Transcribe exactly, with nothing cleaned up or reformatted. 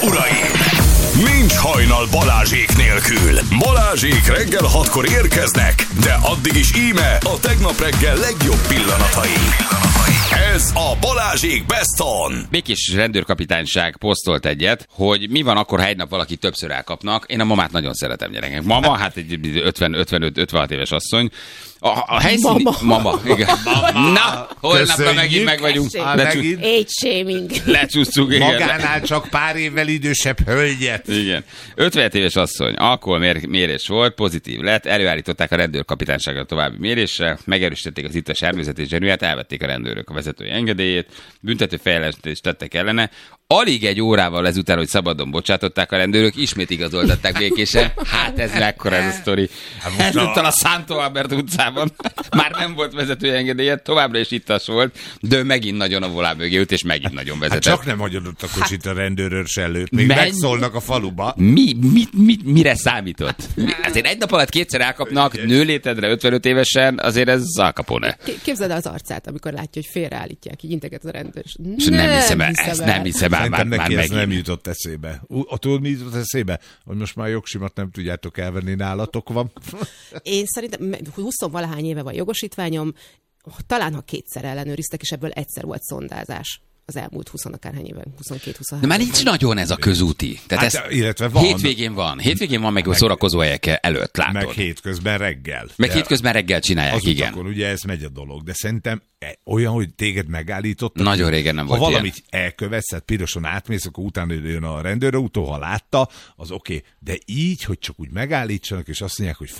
uraim! Nincs hajnal Balázsék nélkül. Balázsék reggel hatkor érkeznek, de addig is íme a tegnap reggel legjobb pillanatai. Ez a Balázsék Best On. Békés rendőrkapitányság posztolt egyet, hogy mi van akkor, ha egy nap valaki többször elkapnak. Én a mamát nagyon szeretem, gyerekek. Mama, hát egy ötven ötvenöt ötvenhat éves asszony. A, a helyszín... Mama. Mama, igen. Mama. Na, holnapra megint meg vagyunk. Megint. Age shaming. Lecsúsztuk, igen. Magánál csak pár évvel idősebb hölgyet. Igen. ötvenhat éves asszony, alkoholmérés volt, pozitív lett, előállították a rendőrkapitányságra további mérésre, megerősítették az ittas elművezetés zsenúját, elvették a rendőrök a vezetői engedélyét, büntető fejlesztést tettek ellene. Alig egy órával ezután, hogy szabadon bocsátották a rendőrök, ismét igazoltatták békésen. Hát ez mekkora ez a sztori. Ezúttal a Santo Albert utcában már nem volt vezetői engedélye, továbbra is ittas volt, de ő megint nagyon a volán mögé ült, és megint nagyon vezetett. Hát csak nem hagyott a kocsit a rendőrörs előtt, még Men... megszólnak a faluba. Mi, mi, mi, mire számított? Azért egy nap alatt kétszer elkapnak, nőlétedre ötvenöt évesen, azért ez Al Capone. Képzeld az arcát, amikor látja, hogy félreállítják, így integet a rendőr. És nem, nem hiszem el, ezt nem hiszem el. Szerintem már, neki már ez nem jutott eszébe. A tudod, mi jutott eszébe? Hogy most már jogsimat nem tudjátok elvenni, nálatok van. Én szerintem húsz-valahány éve van jogosítványom, talán ha kétszer ellenőriztek, és ebből egyszer volt szondázás. Az elmúlt húsz-akárhány éven, huszonkettő huszonhárom. De már nincs nagyon ez a közúti. Tehát hát, ez illetve van. Hétvégén van. Hétvégén van meg, meg a szórakozó helyek előtt, látod. Meg hétközben reggel. Meg de hétközben reggel csinálják, az igen. Utakon, ugye ez megy a dolog, de szerintem olyan, hogy téged megállítottak. Nagyon régen nem ha volt valamit ilyen. Elkövetsz, hát piroson átmész, akkor utána jön a rendőrautó, ha látta, az oké. Okay. De így, hogy csak úgy megállítsanak, és azt mondják, hogy